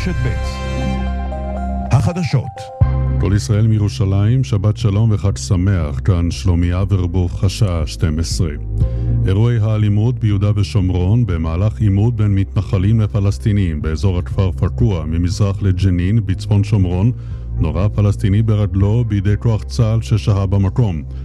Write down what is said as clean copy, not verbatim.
רשת ב' החדשות. כל ישראל מירושלים, שבת שלום וחג שמח, כאן שלומי אברבוך, השעה 12. אירועי האלימות ביהודה ושומרון במהלך עימות בין מתנחלים לפלסטינים באזור הכפר פקוע ממזרח לג'נין בצפון שומרון, נורה פלסטיני ברגלו בידי כוח צה"ל ששהה במקום.